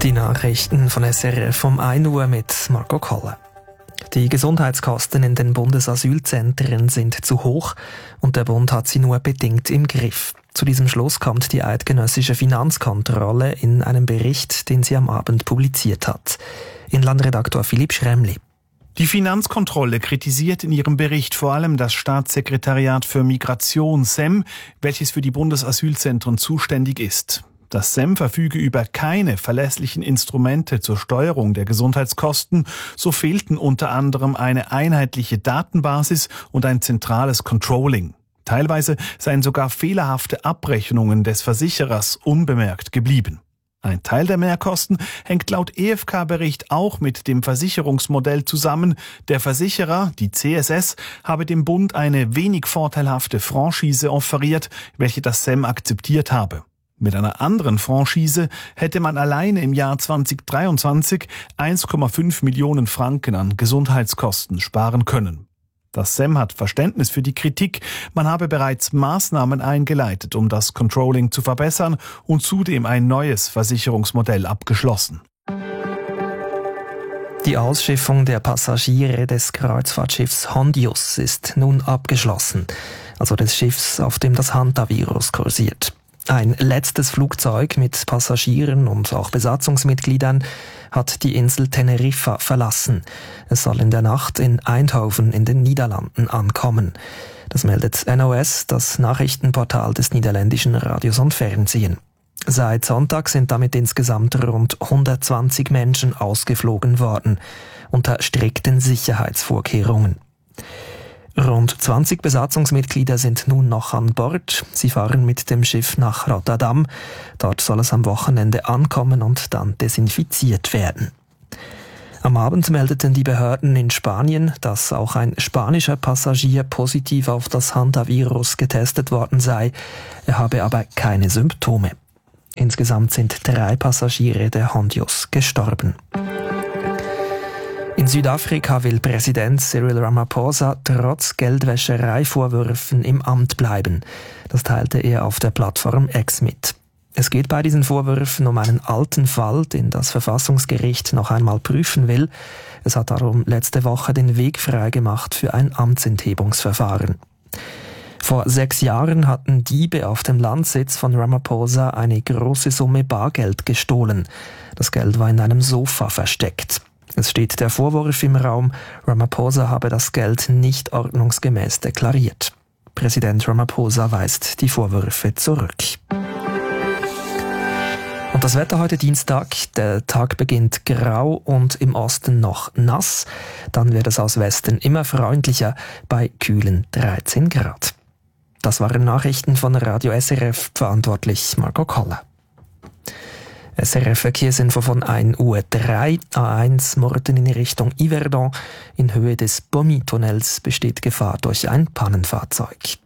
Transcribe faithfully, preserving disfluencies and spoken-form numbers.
Die Nachrichten von S R F um ein Uhr mit Marco Kolle. Die Gesundheitskosten in den Bundesasylzentren sind zu hoch und der Bund hat sie nur bedingt im Griff. Zu diesem Schluss kommt die eidgenössische Finanzkontrolle in einem Bericht, den sie am Abend publiziert hat. Inlandredaktor Philipp Schremli. Die Finanzkontrolle kritisiert in ihrem Bericht vor allem das Staatssekretariat für Migration S E M, welches für die Bundesasylzentren zuständig ist. Das S E M verfüge über keine verlässlichen Instrumente zur Steuerung der Gesundheitskosten, so fehlten unter anderem eine einheitliche Datenbasis und ein zentrales Controlling. Teilweise seien sogar fehlerhafte Abrechnungen des Versicherers unbemerkt geblieben. Ein Teil der Mehrkosten hängt laut E F K-Bericht auch mit dem Versicherungsmodell zusammen. Der Versicherer, die C S S, habe dem Bund eine wenig vorteilhafte Franchise offeriert, welche das S E M akzeptiert habe. Mit einer anderen Franchise hätte man alleine im Jahr zwanzig dreiundzwanzig eins Komma fünf Millionen Franken an Gesundheitskosten sparen können. Das S E M hat Verständnis für die Kritik. Man habe bereits Maßnahmen eingeleitet, um das Controlling zu verbessern und zudem ein neues Versicherungsmodell abgeschlossen. Die Ausschiffung der Passagiere des Kreuzfahrtschiffs Hondius ist nun abgeschlossen, also des Schiffs, auf dem das Hantavirus kursiert. Ein letztes Flugzeug mit Passagieren und auch Besatzungsmitgliedern hat die Insel Teneriffa verlassen. Es soll in der Nacht in Eindhoven in den Niederlanden ankommen. Das meldet N O S, das Nachrichtenportal des niederländischen Radios und Fernsehen. Seit Sonntag sind damit insgesamt rund hundertzwanzig Menschen ausgeflogen worden, unter strikten Sicherheitsvorkehrungen. Rund zwanzig Besatzungsmitglieder sind nun noch an Bord. Sie fahren mit dem Schiff nach Rotterdam. Dort soll es am Wochenende ankommen und dann desinfiziert werden. Am Abend meldeten die Behörden in Spanien, dass auch ein spanischer Passagier positiv auf das Hantavirus getestet worden sei. Er habe aber keine Symptome. Insgesamt sind drei Passagiere der Hondius gestorben. In Südafrika will Präsident Cyril Ramaphosa trotz Geldwäschereivorwürfen im Amt bleiben. Das teilte er auf der Plattform X mit. Es geht bei diesen Vorwürfen um einen alten Fall, den das Verfassungsgericht noch einmal prüfen will. Es hat darum letzte Woche den Weg freigemacht für ein Amtsenthebungsverfahren. Vor sechs Jahren hatten Diebe auf dem Landsitz von Ramaphosa eine große Summe Bargeld gestohlen. Das Geld war in einem Sofa versteckt. Es steht der Vorwurf im Raum, Ramaphosa habe das Geld nicht ordnungsgemäß deklariert. Präsident Ramaphosa weist die Vorwürfe zurück. Und das Wetter heute Dienstag, der Tag beginnt grau und im Osten noch nass. Dann wird es aus Westen immer freundlicher bei kühlen dreizehn Grad. Das waren Nachrichten von Radio S R F, verantwortlich Marco Kolle. S R F Verkehrsinfo von ein Uhr drei, A eins Murten in Richtung Yverdon. In Höhe des Bomy-Tunnels besteht Gefahr durch ein Pannenfahrzeug.